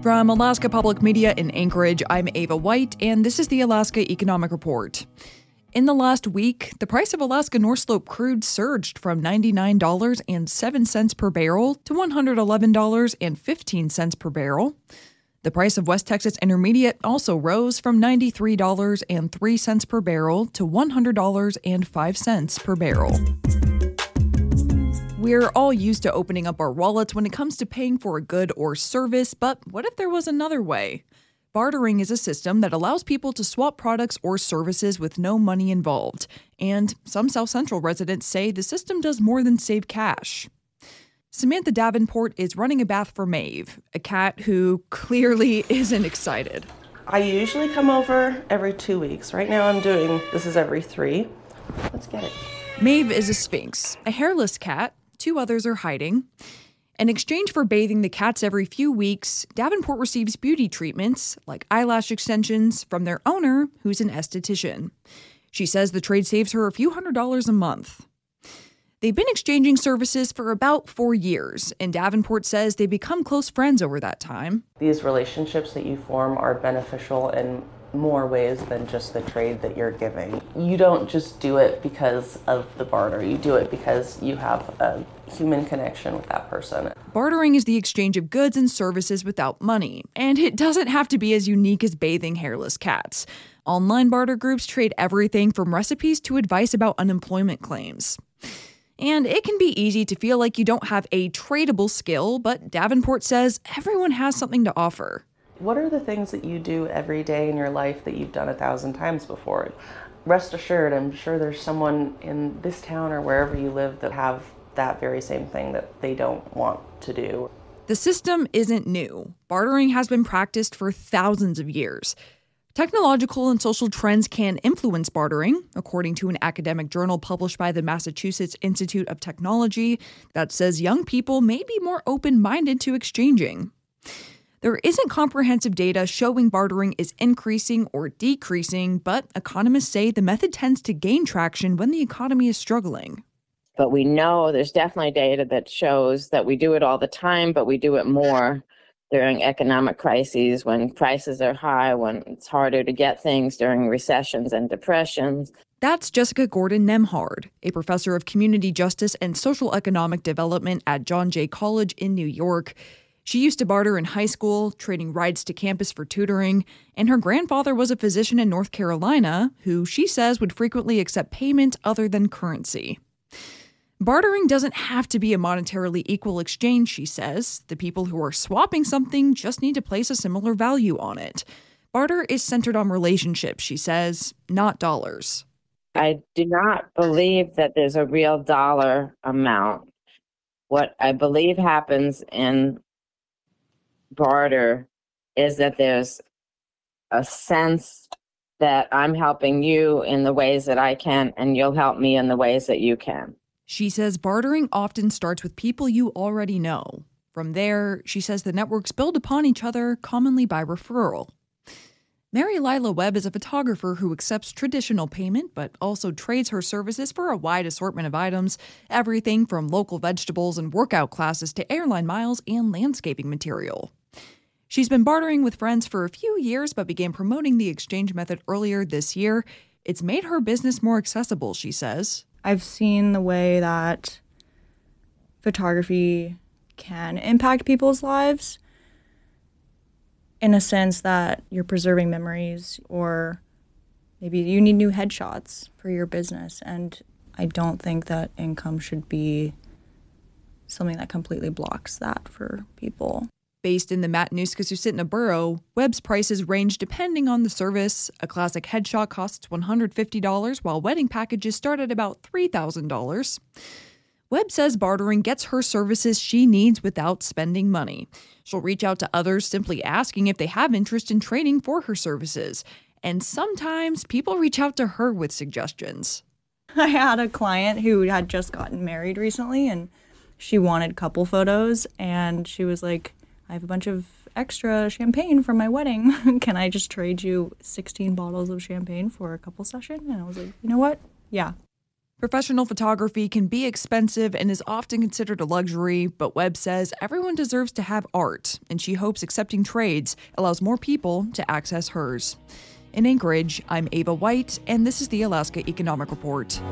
From Alaska Public Media in Anchorage, I'm Ava White, and this is the Alaska Economic Report. In the last week, the price of Alaska North Slope crude surged from $99.07 per barrel to $111.15 per barrel. The price of West Texas Intermediate also rose from $93.03 per barrel to $100.05 per barrel. We're all used to opening up our wallets when it comes to paying for a good or service, but what if there was another way? Bartering is a system that allows people to swap products or services with no money involved, and some South Central residents say the system does more than save cash. Samantha Davenport is running a bath for Maeve, a cat who clearly isn't excited. I usually come over every 2 weeks. Right now this is every 3. Let's get it. Maeve is a Sphynx, a hairless cat. 2 others are hiding. In exchange for bathing the cats every few weeks, Davenport receives beauty treatments, like eyelash extensions, from their owner, who's an esthetician. She says the trade saves her a few $100s a month. They've been exchanging services for about 4 years, and Davenport says they've become close friends over that time. These relationships that you form are beneficial in more ways than just the trade that you're giving. You don't just do it because of the barter. You do it because you have a human connection with that person. Bartering is the exchange of goods and services without money, and it doesn't have to be as unique as bathing hairless cats. Online barter groups trade everything from recipes to advice about unemployment claims. And it can be easy to feel like you don't have a tradable skill, but Davenport says everyone has something to offer. What are the things that you do every day in your life that you've done 1,000 times before? Rest assured, I'm sure there's someone in this town or wherever you live that have that very same thing that they don't want to do. The system isn't new. Bartering has been practiced for thousands of years. Technological and social trends can influence bartering, according to an academic journal published by the Massachusetts Institute of Technology that says young people may be more open-minded to exchanging. There isn't comprehensive data showing bartering is increasing or decreasing, but economists say the method tends to gain traction when the economy is struggling. But we know there's definitely data that shows that we do it all the time, but we do it more during economic crises, when prices are high, when it's harder to get things, during recessions and depressions. That's Jessica Gordon-Nemhard, a professor of community justice and social economic development at John Jay College in New York. She used to barter in high school, trading rides to campus for tutoring, and her grandfather was a physician in North Carolina who she says would frequently accept payment other than currency. Bartering doesn't have to be a monetarily equal exchange, she says. The people who are swapping something just need to place a similar value on it. Barter is centered on relationships, she says, not dollars. I do not believe that there's a real dollar amount. What I believe happens in barter is that there's a sense that I'm helping you in the ways that I can, and you'll help me in the ways that you can. She says bartering often starts with people you already know. From there, she says the networks build upon each other, commonly by referral. Mary Lila Webb is a photographer who accepts traditional payment, but also trades her services for a wide assortment of items, everything from local vegetables and workout classes to airline miles and landscaping material. She's been bartering with friends for a few years, but began promoting the exchange method earlier this year. It's made her business more accessible, she says. I've seen the way that photography can impact people's lives in a sense that you're preserving memories, or maybe you need new headshots for your business. And I don't think that income should be something that completely blocks that for people. Based in the Matanuska-Susitna borough, Webb's prices range depending on the service. A classic headshot costs $150, while wedding packages start at about $3,000. Webb says bartering gets her services she needs without spending money. She'll reach out to others simply asking if they have interest in trading for her services. And sometimes people reach out to her with suggestions. I had a client who had just gotten married recently, and she wanted couple photos, and she was like, I have a bunch of extra champagne for my wedding. Can I just trade you 16 bottles of champagne for a couple session? And I was like, you know what? Yeah. Professional photography can be expensive and is often considered a luxury, but Webb says everyone deserves to have art, and she hopes accepting trades allows more people to access hers. In Anchorage, I'm Ava White, and this is the Alaska Economic Report.